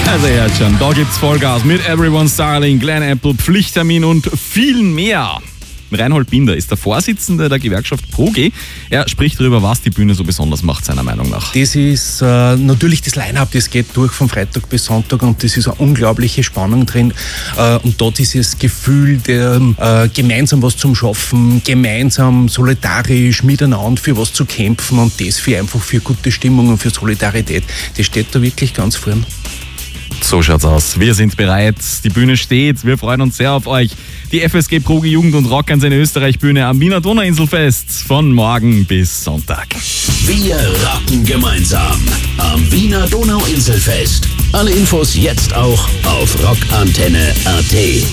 Also ihr hört schon, da gibt's Vollgas mit Everyone's Darling, Glen Apple, Pflichttermin und viel mehr. Reinhold Binder ist der Vorsitzende der Gewerkschaft ProG. Er spricht darüber, was die Bühne so besonders macht, seiner Meinung nach. Das ist natürlich das Line-Up, das geht durch von Freitag bis Sonntag und das ist eine unglaubliche Spannung drin. Und dort ist das Gefühl, gemeinsam was zum Schaffen, gemeinsam solidarisch miteinander für was zu kämpfen und das einfach für gute Stimmung und für Solidarität. Das steht da wirklich ganz vorn. So schaut's aus. Wir sind bereit. Die Bühne steht. Wir freuen uns sehr auf euch. Die FSG ProG Jugend und Rock an seine Österreich-Bühne am Wiener Donauinselfest von morgen bis Sonntag. Wir rocken gemeinsam am Wiener Donauinselfest. Alle Infos jetzt auch auf rockantenne.at.